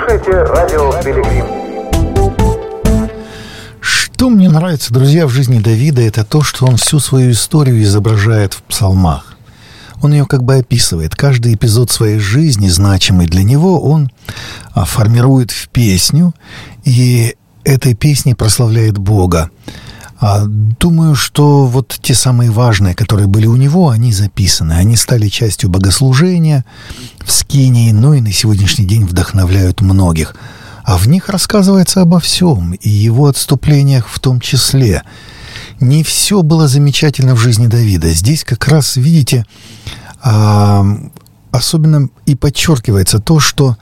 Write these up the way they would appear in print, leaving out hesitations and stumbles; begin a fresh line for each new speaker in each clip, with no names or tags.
слушаете радио Пилигрим.
Что мне нравится, друзья, в жизни Давида, это то, что он всю свою историю изображает в псалмах. Он ее как бы описывает. Каждый эпизод своей жизни, значимый для него, он формирует в песню, и этой песней прославляет Бога. Думаю, что вот те самые важные, которые были у него, они записаны. Они стали частью богослужения в скинии, но и на сегодняшний день вдохновляют многих. А в них рассказывается обо всем, и его отступлениях в том числе. Не все было замечательно в жизни Давида. Здесь как раз, видите, особенно и подчеркивается то, что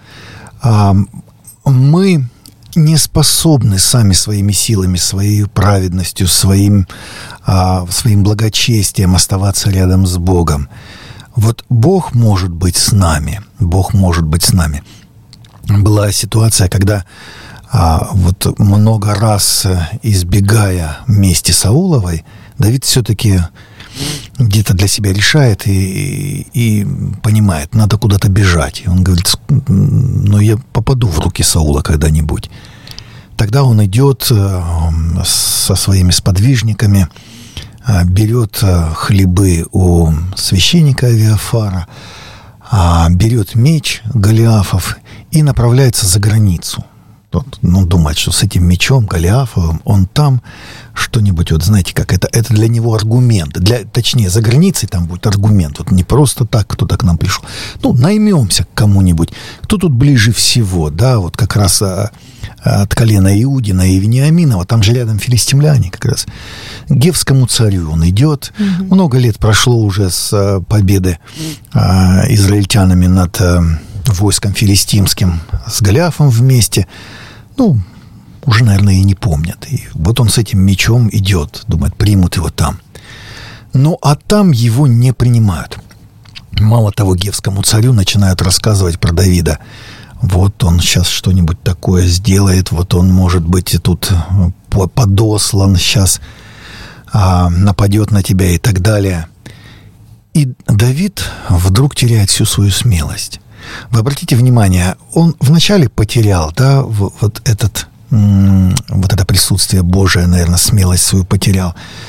мы не способны сами своими силами, своей праведностью, своим благочестием оставаться рядом с Богом. Вот Бог может быть с нами. Бог может быть с нами. Была ситуация, когда вот много раз избегая мести Сауловой, Давид все-таки где-то для себя решает и понимает, надо куда-то бежать. И он говорит, но я попаду в руки Саула когда-нибудь. Тогда он идет со своими сподвижниками, берет хлебы у священника Авиафара, берет меч Голиафов и направляется за границу. Думает, что с этим мечом Голиафовым он там что-нибудь, вот знаете, как это для него аргумент. Точнее, за границей там будет аргумент. Вот не просто так кто-то к нам пришел. Наймемся к кому-нибудь. Кто тут ближе всего, да, вот как раз от колена Иудина и Вениаминова, там же рядом филистимляне как раз. К Гевскому царю он идет. Много лет прошло уже с победы израильтянами над войском филистимским, с Голиафом вместе. Уже, наверное, и не помнят. И вот он с этим мечом идет, думает, примут его там. А там его не принимают. Мало того, Гевскому царю начинают рассказывать про Давида. Вот он сейчас что-нибудь такое сделает, вот он, может быть, и тут подослан, сейчас нападет на тебя и так далее. И Давид вдруг теряет всю свою смелость. Вы обратите внимание, он вначале потерял, да, вот это присутствие Божие, наверное, смелость свою потерял,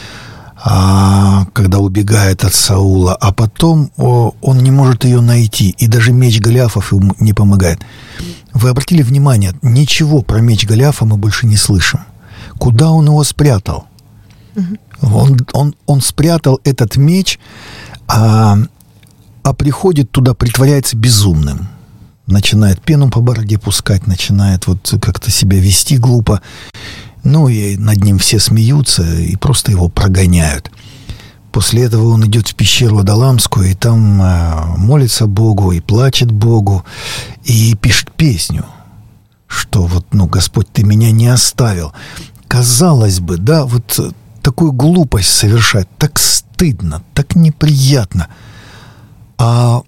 когда убегает от Саула, а потом он не может ее найти, и даже меч Голиафов ему не помогает. Вы обратили внимание, ничего про меч Голиафа мы больше не слышим. Куда он его спрятал? Он спрятал этот меч, а приходит туда, притворяется безумным. Начинает пену по бороде пускать, начинает вот как-то себя вести глупо. И над ним все смеются и просто его прогоняют. После этого он идет в пещеру Адаламскую, и там молится Богу, и плачет Богу, и пишет песню, что Господь, Ты меня не оставил. Казалось бы, да, вот такую глупость совершать, так стыдно, так неприятно. А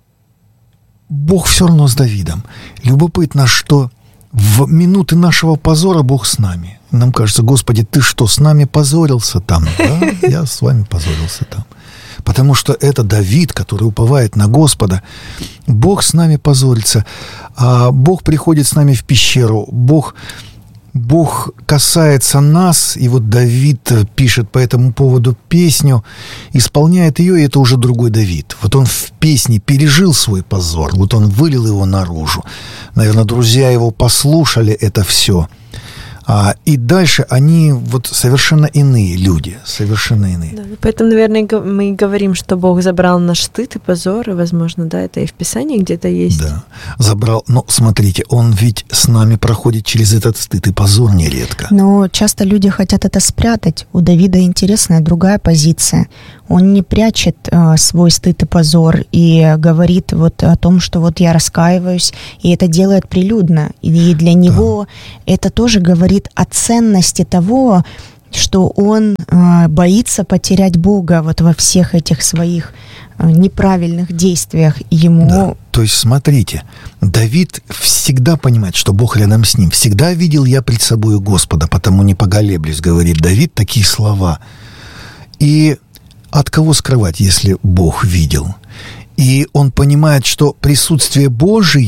Бог все равно с Давидом. Любопытно, что в минуты нашего позора Бог с нами. Нам кажется, Господи, Ты что, с нами позорился там? Да, я с вами позорился там. Потому что это Давид, который уповает на Господа. Бог с нами позорится. Бог приходит с нами в пещеру. Бог касается нас, и вот Давид пишет по этому поводу песню, исполняет ее, и это уже другой Давид. Вот он в песне пережил свой позор, вот он вылил его наружу. Наверное, друзья его послушали это все. И дальше они вот совершенно иные люди, совершенно иные.
Да, поэтому, наверное, мы говорим, что Бог забрал наш стыд и позор, и, возможно, да, это и в Писании где-то есть.
Да, забрал, но смотрите, Он ведь с нами проходит через этот стыд и позор нередко.
Но часто люди хотят это спрятать. У Давида интересная другая позиция. Он не прячет свой стыд и позор и говорит вот о том, что вот я раскаиваюсь, и это делает прилюдно. И для него это тоже говорит о ценности того, что он боится потерять Бога вот во всех этих своих неправильных действиях ему.
Да. То есть, смотрите, Давид всегда понимает, что Бог рядом с ним. «Всегда видел я пред собою Господа, потому не поколеблюсь», говорит Давид такие слова. И от кого скрывать, если Бог видел? И он понимает, что присутствие Божие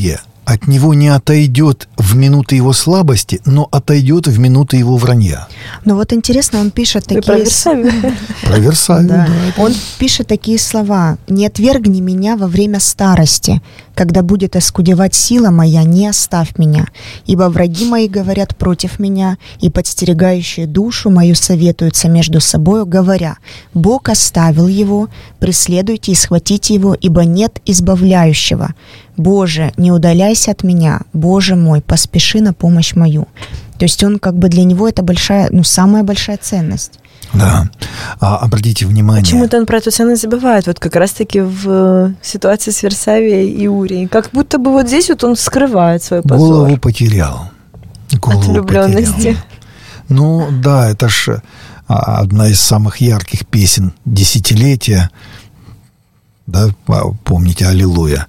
от него не отойдет в минуты его слабости, но отойдет в минуты его вранья.
Но вот интересно, он пишет такие...
Про Версавию.
Про Версавию, да.
Он пишет такие слова: «Не отвергни меня во время старости, когда будет оскудевать сила моя, не оставь меня, ибо враги мои говорят против меня, и подстерегающие душу мою советуются между собою, говоря: Бог оставил его, преследуйте и схватите его, ибо нет избавляющего. Боже, не удаляйся от меня, Боже мой, поспеши на помощь мою». То есть он как бы для него это большая, самая большая ценность.
Да. Обратите внимание.
Почему-то он про эту ценность забывает, вот как раз-таки в ситуации с Версавией и Урией. Как будто бы вот здесь вот он скрывает свой позор.
Голову потерял.
От влюбленности.
Ну да, это ж одна из самых ярких песен десятилетия. Да, помните, «Аллилуйя»,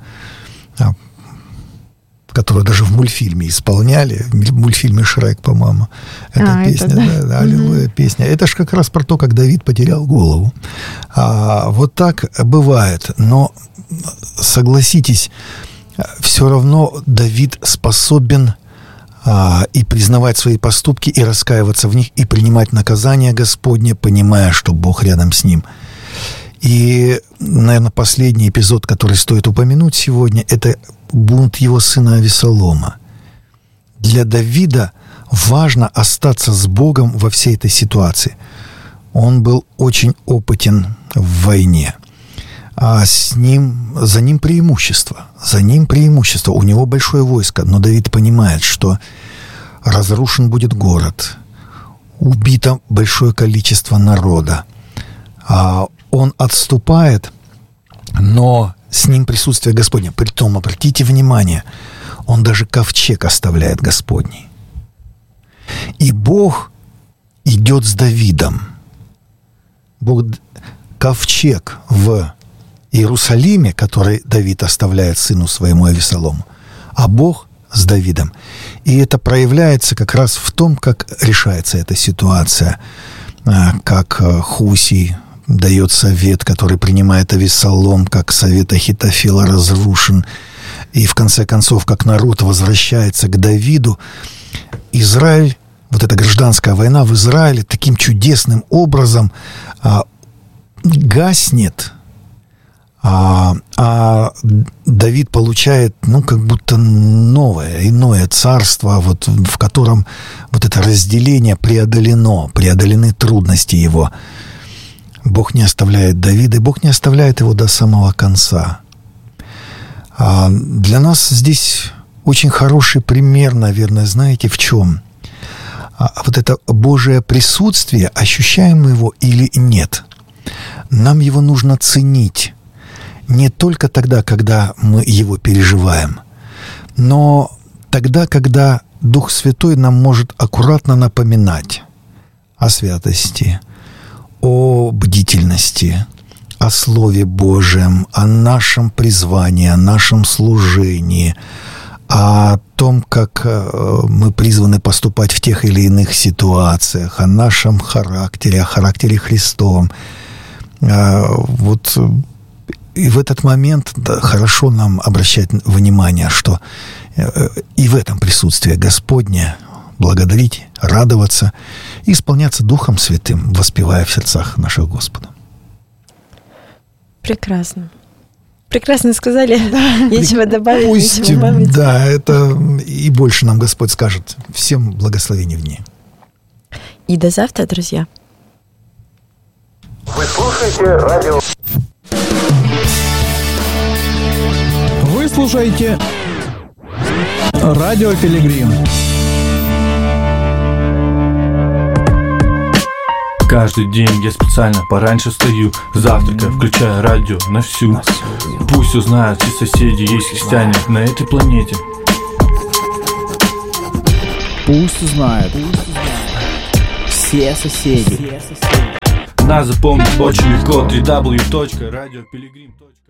которую даже в мультфильме исполняли, в мультфильме «Шрек», по-моему. Эта песня, да, «Аллилуйя», песня. Это ж как раз про то, как Давид потерял голову. Вот так бывает. Но, согласитесь, все равно Давид способен и признавать свои поступки, и раскаиваться в них, и принимать наказание Господне, понимая, что Бог рядом с ним. И, наверное, последний эпизод, который стоит упомянуть сегодня, это бунт его сына Авесолома. Для Давида важно остаться с Богом во всей этой ситуации. Он был очень опытен в войне. А за ним преимущество. У него большое войско. Но Давид понимает, что разрушен будет город, убито большое количество народа. Он отступает, но с ним присутствие Господне. Притом, обратите внимание, он даже ковчег оставляет Господний. И Бог идет с Давидом. Ковчег в Иерусалиме, который Давид оставляет сыну своему Авесолому, а Бог с Давидом. И это проявляется как раз в том, как решается эта ситуация, как Хусий дает совет, который принимает Авесолом, как совет Ахитофела разрушен, и в конце концов, как народ возвращается к Давиду. Израиль, вот эта гражданская война в Израиле таким чудесным образом гаснет, а Давид получает, как будто иное царство, вот, в котором вот это разделение преодолены трудности его. Бог не оставляет Давида, и Бог не оставляет его до самого конца. Для нас здесь очень хороший пример, наверное, знаете, в чем? Вот это Божие присутствие, ощущаем мы его или нет? Нам его нужно ценить. Не только тогда, когда мы его переживаем, но тогда, когда Дух Святой нам может аккуратно напоминать о святости, о бдительности, о Слове Божьем, о нашем призвании, о нашем служении, о том, как мы призваны поступать в тех или иных ситуациях, о нашем характере, о характере Христовом. Вот и в этот момент хорошо нам обращать внимание, что и в этом присутствие Господне благодарить, радоваться и исполняться Духом Святым, воспевая в сердцах наших Господа.
Прекрасно. Прекрасно сказали. Нечего добавить, нечего добавить.
Да, это и больше нам Господь скажет. Всем благословений в ней.
И до завтра, друзья.
Вы слушаете радио.
Вы слушаете Радио Пилигрим.
Каждый день я специально пораньше встаю, завтракаю, включаю радио на всю. Пусть узнают все соседи, есть христиане на этой планете.
Пусть узнают все соседи.
Нас запомнить очень легко. www.radiopilgrim.com